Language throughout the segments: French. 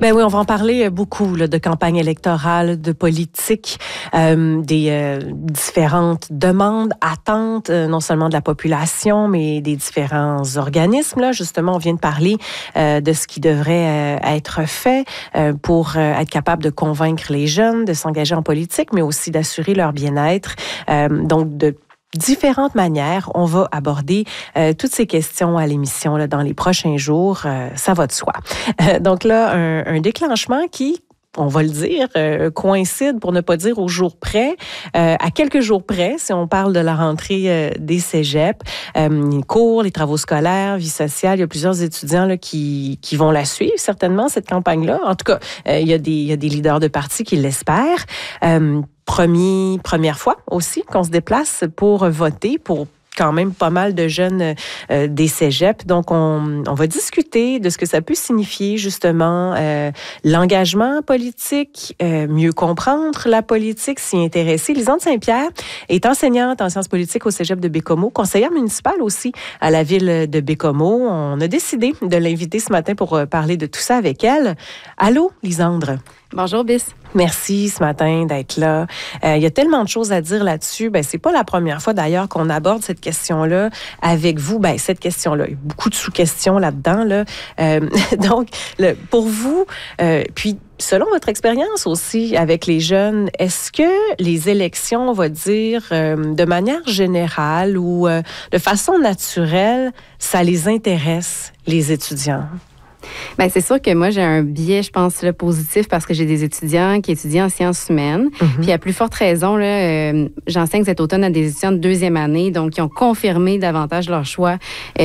Ben oui, on va en parler beaucoup là, de campagne électorale, de politique, des différentes demandes, attentes, non seulement de la population, mais des différents organismes. Là, justement, on vient de parler de ce qui devrait être fait pour être capable de convaincre les jeunes de s'engager en politique, mais aussi d'assurer leur bien-être. Donc, de différentes manières, on va aborder toutes ces questions à l'émission là, dans les prochains jours. Ça va de soi. Donc là, un déclenchement qui, on va le dire, coïncide, pour ne pas dire au jour près, à quelques jours près, si on parle de la rentrée des cégeps, les cours, les travaux scolaires, vie sociale, il y a plusieurs étudiants là, qui vont la suivre, certainement, cette campagne-là. En tout cas, il y a des leaders de partis qui l'espèrent. Première fois aussi qu'on se déplace pour voter, pour quand même pas mal de jeunes des cégeps. Donc, on va discuter de ce que ça peut signifier, justement, l'engagement politique, mieux comprendre la politique, s'y intéresser. Lisande Saint-Pierre est enseignante en sciences politiques au cégep de Baie-Comeau, conseillère municipale aussi à la ville de Baie-Comeau. On a décidé de l'inviter ce matin pour parler de tout ça avec elle. Allô, Lisandre? Bonjour, Bis. Merci ce matin d'être là. Il y a tellement de choses à dire là-dessus. C'est pas la première fois d'ailleurs qu'on aborde cette question-là avec vous. Cette question-là, il y a beaucoup de sous-questions là-dedans. Là. Donc, pour vous, puis selon votre expérience aussi avec les jeunes, est-ce que les élections, on va dire, de manière générale ou de façon naturelle, ça les intéresse, les étudiants? Bien, c'est sûr que moi, j'ai un biais, je pense, là, positif parce que j'ai des étudiants qui étudient en sciences humaines. Puis, à plus forte raison, là, j'enseigne cet automne à des étudiants de deuxième année, donc qui ont confirmé davantage leur choix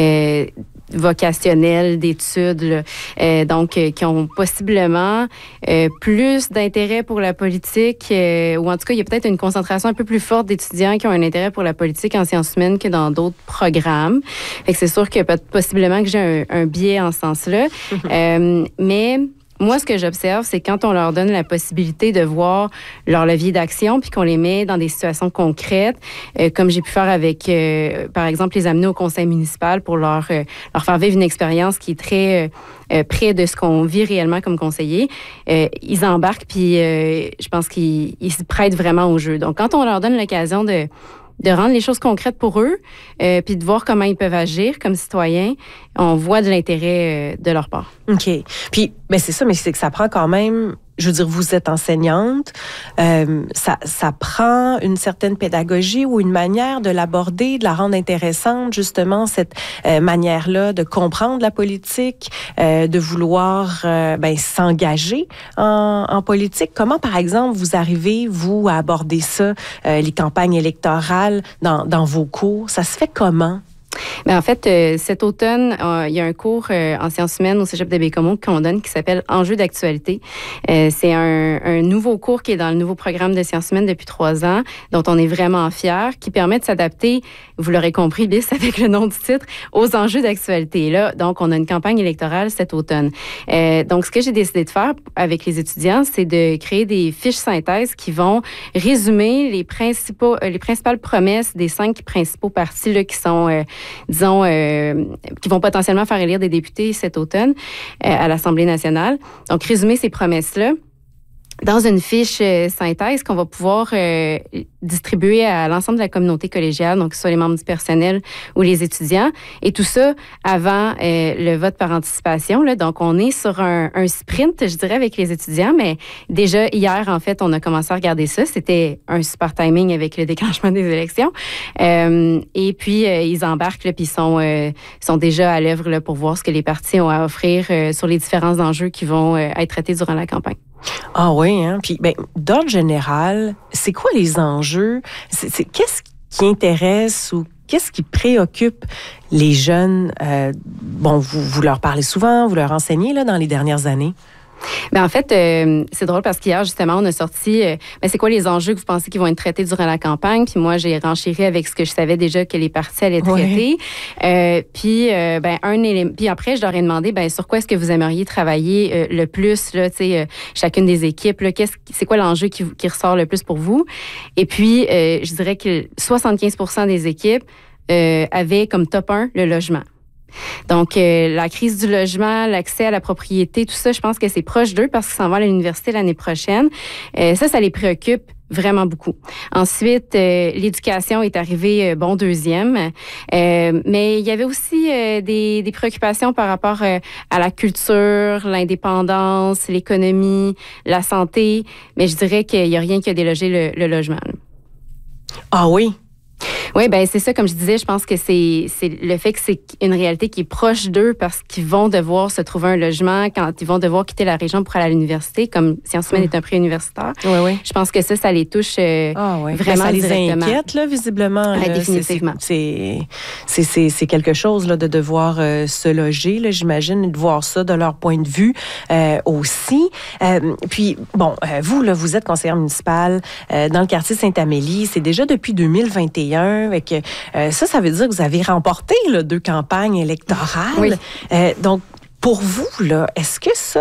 vocationnel d'études, donc qui ont possiblement plus d'intérêt pour la politique, ou en tout cas, il y a peut-être une concentration un peu plus forte d'étudiants qui ont un intérêt pour la politique en sciences humaines que dans d'autres programmes. Fait que c'est sûr que possiblement que j'ai un biais en ce sens-là. Mais moi, ce que j'observe, c'est quand on leur donne la possibilité de voir leur levier d'action puis qu'on les met dans des situations concrètes, comme j'ai pu faire avec, par exemple, les amener au conseil municipal pour leur faire vivre une expérience qui est très près de ce qu'on vit réellement comme conseiller. Ils embarquent puis je pense qu'ils se prêtent vraiment au jeu. Donc, quand on leur donne l'occasion de rendre les choses concrètes pour eux, puis de voir comment ils peuvent agir comme citoyens, on voit de l'intérêt de leur part. OK. Puis, c'est ça, mais c'est que ça prend quand même, je veux dire, vous êtes enseignante, ça prend une certaine pédagogie ou une manière de l'aborder, de la rendre intéressante, justement, cette manière-là de comprendre la politique, de vouloir s'engager en politique. Comment, par exemple, vous arrivez, vous, à aborder ça, les campagnes électorales dans vos cours? Ça se fait comment? En fait, cet automne, il y a un cours en sciences humaines au cégep de Baie-Comeau qu'on donne qui s'appelle Enjeux d'actualité. C'est un nouveau cours qui est dans le nouveau programme de sciences humaines depuis 3 ans, dont on est vraiment fiers, qui permet de s'adapter, vous l'aurez compris, Bis, avec le nom du titre, aux enjeux d'actualité. Et là, donc, on a une campagne électorale cet automne. Donc, ce que j'ai décidé de faire avec les étudiants, c'est de créer des fiches synthèses qui vont résumer les principales promesses des 5 principaux partis là, qui sont qui vont potentiellement faire élire des députés cet automne à l'Assemblée nationale. Donc, résumer ces promesses-là dans une fiche synthèse qu'on va pouvoir distribuer à l'ensemble de la communauté collégiale, donc que ce soit les membres du personnel ou les étudiants, et tout ça avant le vote par anticipation. Là. Donc, on est sur un sprint, je dirais, avec les étudiants, mais déjà hier, en fait, on a commencé à regarder ça. C'était un super timing avec le déclenchement des élections. Et puis, ils embarquent, là, puis ils sont déjà à l'œuvre là, pour voir ce que les partis ont à offrir sur les différents enjeux qui vont être traités durant la campagne. Ah oui, hein? Puis, d'ordre général, c'est quoi les enjeux? Qu'est-ce qui intéresse ou qu'est-ce qui préoccupe les jeunes? Vous leur parlez souvent, vous leur enseignez là, dans les dernières années? Mais en fait, c'est drôle parce qu'hier, justement, on a sorti c'est quoi les enjeux que vous pensez qui vont être traités durant la campagne? Puis moi, j'ai renchéri avec ce que je savais déjà que les partis allaient traiter. Puis après, je leur ai demandé sur quoi est-ce que vous aimeriez travailler le plus, là, chacune des équipes. Là, c'est quoi l'enjeu qui ressort le plus pour vous? Et puis, je dirais que 75% des équipes avaient comme top 1 le logement. Donc, la crise du logement, l'accès à la propriété, tout ça, je pense que c'est proche d'eux parce qu'ils s'en vont à l'université l'année prochaine. Ça les préoccupe vraiment beaucoup. Ensuite, l'éducation est arrivée deuxième. Mais il y avait aussi des préoccupations par rapport à la culture, l'indépendance, l'économie, la santé. Mais je dirais qu'il n'y a rien qui a délogé le logement. Ah oui? Oui, ben c'est ça, comme je disais, je pense que c'est le fait que c'est une réalité qui est proche d'eux parce qu'ils vont devoir se trouver un logement quand ils vont devoir quitter la région pour aller à l'université, comme Sciences humaines est un prix universitaire. Oui. Je pense que ça les touche vraiment ça les directement. inquiète, là, visiblement. Là. Définitivement. C'est quelque chose là, de devoir se loger, là, j'imagine, et de voir ça de leur point de vue aussi. Puis, vous, là, vous êtes conseillère municipale dans le quartier Sainte-Amélie. C'est déjà depuis 2021. Avec, ça veut dire que vous avez remporté là, 2 campagnes électorales. Oui. Donc, pour vous, là, est-ce que ça,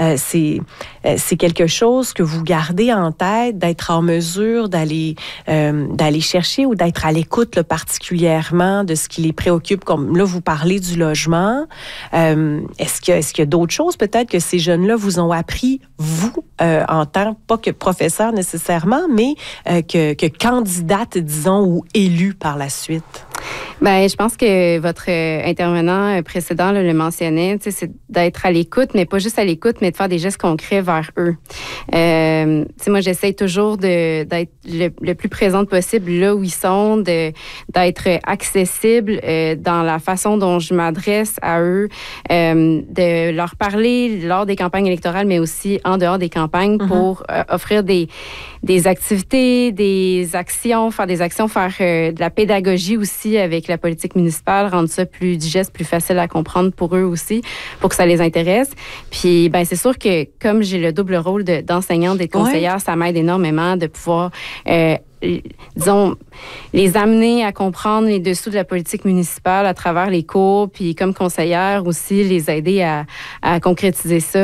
c'est quelque chose que vous gardez en tête, d'être en mesure d'aller chercher ou d'être à l'écoute là, particulièrement de ce qui les préoccupe? Comme là, vous parlez du logement. Est-ce qu'il y a d'autres choses peut-être que ces jeunes-là vous ont appris, vous, en tant, pas que professeur nécessairement, mais que candidate, disons, ou élue par la suite? Ben, je pense que votre intervenant précédent le mentionnait, c'est d'être à l'écoute, mais pas juste à l'écoute, mais de faire des gestes concrets vers eux. Moi, j'essaie toujours d'être le plus présente possible là où ils sont, d'être accessible dans la façon dont je m'adresse à eux, de leur parler lors des campagnes électorales, mais aussi en dehors des campagnes pour offrir des activités, des actions, faire de la pédagogie aussi avec la politique municipale, rendre ça plus digeste, plus facile à comprendre pour eux aussi, pour que ça les intéresse. Puis, ben c'est sûr que comme j'ai le double rôle d'enseignante et de conseillère, ça m'aide énormément de pouvoir disons, les amener à comprendre les dessous de la politique municipale à travers les cours, puis comme conseillère aussi, les aider à concrétiser ça,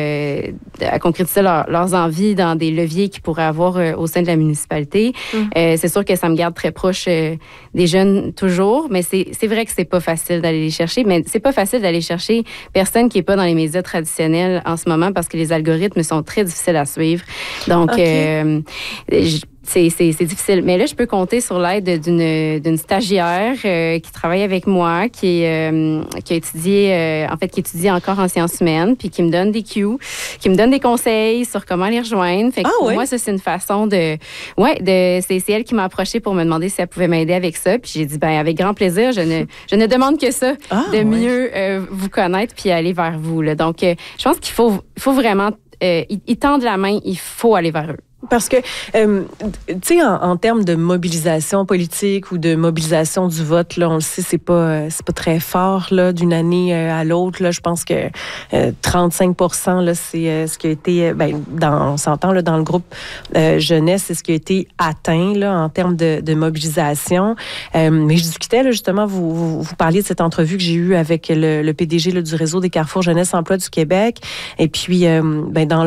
à concrétiser leurs envies dans des leviers qu'ils pourraient avoir au sein de la municipalité. C'est sûr que ça me garde très proche des jeunes toujours, mais c'est vrai que c'est pas facile d'aller les chercher, mais c'est pas facile d'aller chercher personne qui est pas dans les médias traditionnels en ce moment parce que les algorithmes sont très difficiles à suivre. Donc, c'est difficile. Mais là, je peux compter sur l'aide d'une stagiaire qui travaille avec moi, qui a étudié, qui étudie encore en sciences humaines, puis qui me donne des cues, qui me donne des conseils sur comment les rejoindre. Fait que pour moi, ça, c'est une façon c'est elle qui m'a approchée pour me demander si elle pouvait m'aider avec ça. Puis j'ai dit, ben avec grand plaisir, je ne demande que ça, mieux vous connaître puis aller vers vous. Là. Donc, je pense qu'il faut vraiment, ils tendent la main, il faut aller vers eux. Parce que, tu sais, en termes de mobilisation politique ou de mobilisation du vote, là, on le sait, c'est pas très fort là, d'une année à l'autre. Là, je pense que 35%, là, c'est ce qui a été, on s'entend là, dans le groupe jeunesse, c'est ce qui a été atteint là, en termes de mobilisation. Mais je discutais là, justement, vous parliez de cette entrevue que j'ai eue avec le PDG là, du réseau des Carrefours Jeunesse Emploi du Québec, et puis dans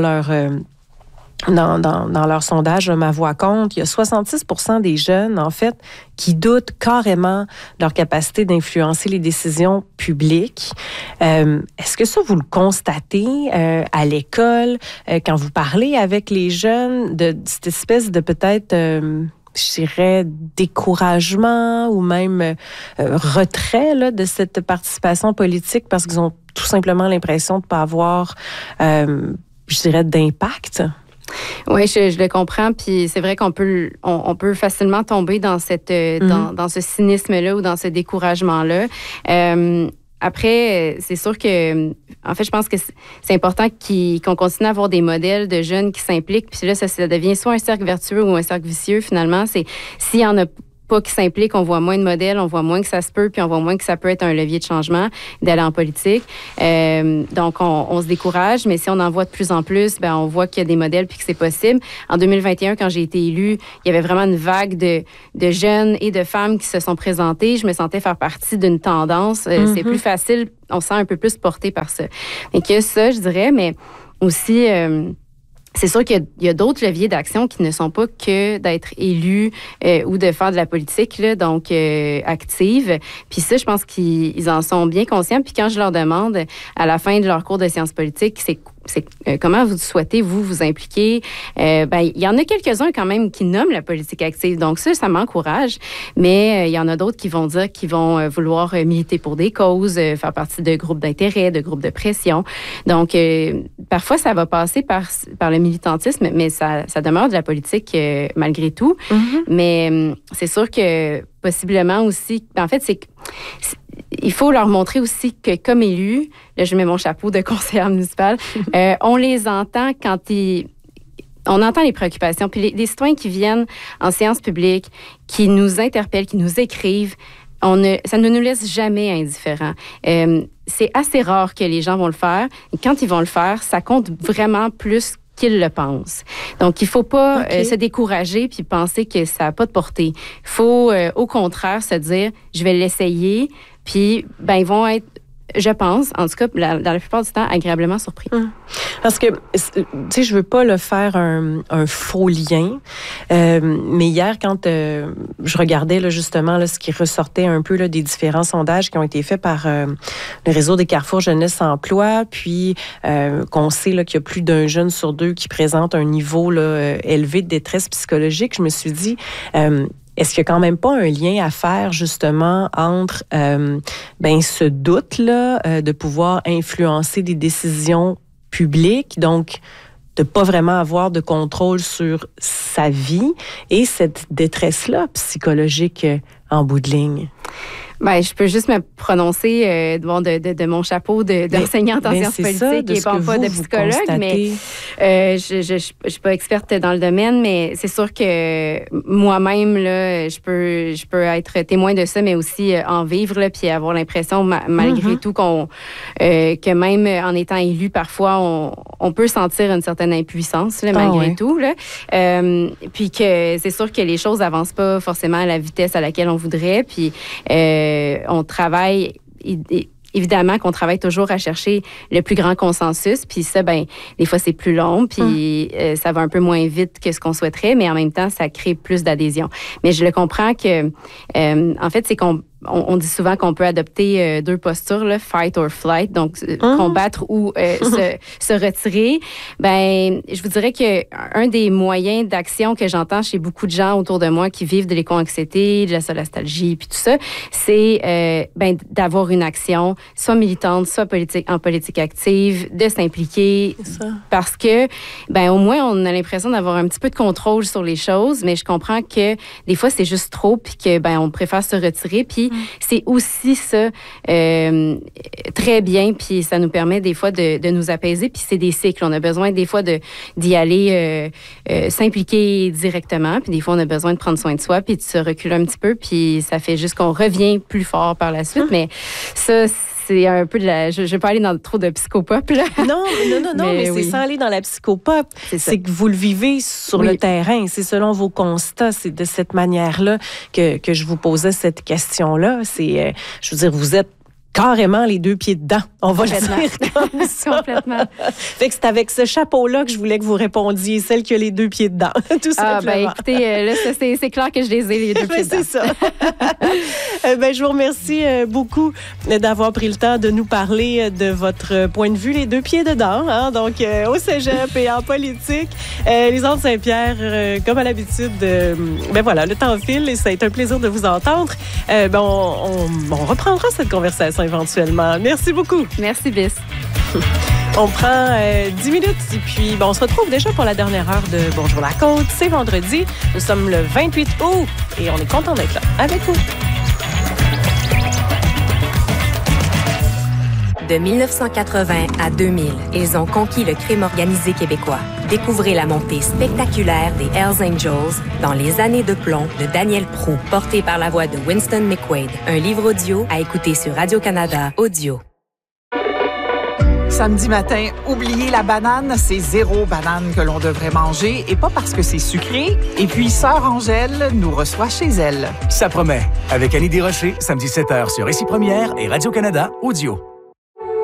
leur sondage, Ma Voix compte, il y a 66% des jeunes, en fait, qui doutent carrément de leur capacité d'influencer les décisions publiques. Est-ce que ça, vous le constatez à l'école, quand vous parlez avec les jeunes, de cette espèce de peut-être... je dirais, découragement ou même retrait là, de cette participation politique parce qu'ils ont tout simplement l'impression de ne pas avoir, je dirais, d'impact? Oui, je le comprends. Puis c'est vrai qu'on peut, on peut facilement tomber dans dans ce cynisme-là ou dans ce découragement-là. Après, c'est sûr que, en fait, je pense que c'est important qu'on continue à avoir des modèles de jeunes qui s'impliquent. Puis là, ça devient soit un cercle vertueux ou un cercle vicieux, finalement. C'est s'il y en a pas qui s'impliquent, on voit moins de modèles, on voit moins que ça se peut, puis on voit moins que ça peut être un levier de changement, d'aller en politique. Donc, on se décourage, mais si on en voit de plus en plus, on voit qu'il y a des modèles puis que c'est possible. En 2021, quand j'ai été élue, il y avait vraiment une vague de jeunes et de femmes qui se sont présentées. Je me sentais faire partie d'une tendance. C'est plus facile, on se sent un peu plus porté par ça. Et que ça, je dirais, mais aussi... c'est sûr qu'il y a d'autres leviers d'action qui ne sont pas que d'être élu ou de faire de la politique, là, donc active. Puis ça, je pense qu'ils en sont bien conscients. Puis quand je leur demande à la fin de leur cours de sciences politiques, c'est comment vous souhaitez vous impliquer. Il y en a quelques-uns quand même qui nomment la politique active. Donc ça m'encourage. Mais il y en a d'autres qui vont dire qu'ils vont vouloir militer pour des causes, faire partie de groupes d'intérêt, de groupes de pression. Donc, parfois, ça va passer par le militantisme, mais ça demeure de la politique malgré tout. Mm-hmm. Mais c'est sûr que possiblement aussi, en fait, il faut leur montrer aussi que comme élus, là, je mets mon chapeau de conseillère municipale, on les entend quand on entend les préoccupations. Puis les citoyens qui viennent en séance publique, qui nous interpellent, qui nous écrivent, ça ne nous laisse jamais indifférents. C'est assez rare que les gens vont le faire. Et quand ils vont le faire, ça compte vraiment plus qu'ils le pensent. Donc, il ne faut pas se décourager puis penser que ça n'a pas de portée. Il faut, au contraire, se dire, je vais l'essayer, puis ils vont être, je pense, en tout cas, dans la plupart du temps, agréablement surpris. Parce que, tu sais, je veux pas le faire un faux lien, mais hier, quand je regardais là, justement là, ce qui ressortait un peu là, des différents sondages qui ont été faits par le réseau des Carrefour Jeunesse Emploi, puis qu'on sait là, qu'il y a plus d'un jeune sur deux qui présente un niveau là, élevé de détresse psychologique, je me suis dit... est-ce qu'il n'y a quand même pas un lien à faire justement entre ce doute-là de pouvoir influencer des décisions publiques, donc de ne pas vraiment avoir de contrôle sur sa vie et cette détresse-là psychologique en bout de ligne? Je peux juste me prononcer de mon chapeau d'enseignante en sciences politiques et pas de psychologue, mais je suis pas experte dans le domaine, mais c'est sûr que moi-même là, je peux être témoin de ça, mais aussi en vivre là, puis avoir l'impression malgré tout que même en étant élu, parfois on peut sentir une certaine impuissance là, malgré tout là, puis que c'est sûr que les choses avancent pas forcément à la vitesse à laquelle on voudrait, puis on travaille, évidemment qu'on travaille toujours à chercher le plus grand consensus, puis ça, des fois, c'est plus long, puis ça va un peu moins vite que ce qu'on souhaiterait, mais en même temps, ça crée plus d'adhésion. Mais je le comprends que, en fait, c'est on dit souvent qu'on peut adopter deux postures, là, fight or flight, donc combattre ou se retirer. Je vous dirais que un des moyens d'action que j'entends chez beaucoup de gens autour de moi qui vivent de l'éco-anxiété, de la solastalgie, puis tout ça, c'est d'avoir une action, soit militante, soit en politique active, de s'impliquer, parce que au moins on a l'impression d'avoir un petit peu de contrôle sur les choses, mais je comprends que des fois c'est juste trop, puis que on préfère se retirer, puis c'est aussi ça très bien, puis ça nous permet des fois de nous apaiser, puis c'est des cycles. On a besoin des fois d'y aller s'impliquer directement, puis des fois on a besoin de prendre soin de soi, puis de se reculer un petit peu, puis ça fait juste qu'on revient plus fort par la suite, mais ça, c'est un peu de la... Je ne vais pas aller dans trop de psychopop, là. Non, mais c'est sans aller dans la psychopop. C'est que vous le vivez sur le terrain. C'est selon vos constats. C'est de cette manière-là que je vous posais cette question-là. C'est, je veux dire, vous êtes carrément les deux pieds dedans. On va le dire comme ça. Complètement. Fait que c'est avec ce chapeau-là que je voulais que vous répondiez, celle qui a les deux pieds dedans, tout simplement. Écoutez, là, c'est clair que je les ai, les deux pieds dedans. C'est ça. Je vous remercie beaucoup d'avoir pris le temps de nous parler de votre point de vue, les deux pieds dedans, hein, donc au cégep et en politique. Lisande Saint-Pierre, comme à l'habitude, le temps file et ça a été un plaisir de vous entendre. On reprendra cette conversation éventuellement. Merci beaucoup. Merci, Bliss. On prend 10 minutes et puis on se retrouve déjà pour la dernière heure de Bonjour la Côte. C'est vendredi. Nous sommes le 28 août et on est content d'être là avec vous. De 1980 à 2000, ils ont conquis le crime organisé québécois. Découvrez la montée spectaculaire des Hells Angels dans Les années de plomb de Daniel Proulx, porté par la voix de Winston McQuaid. Un livre audio à écouter sur Radio-Canada Audio. Samedi matin, oubliez la banane, c'est 0 banane que l'on devrait manger et pas parce que c'est sucré. Et puis, Sœur Angèle nous reçoit chez elle. Ça promet. Avec Annie Desrochers, samedi 7h sur Ici Première et Radio-Canada Audio.